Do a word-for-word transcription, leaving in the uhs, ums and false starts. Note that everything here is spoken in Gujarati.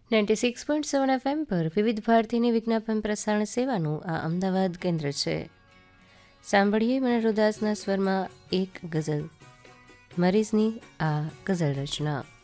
Ninety six point seven FM પર વિવિધ ભારતીની વિજ્ઞાપન પ્રસારણ સેવાનું આ અમદાવાદ કેન્દ્ર છે. સાંભળીએ મનોહર ઉદાસના સ્વરમાં એક ગઝલ, મરીઝની આ ગઝલ રચના.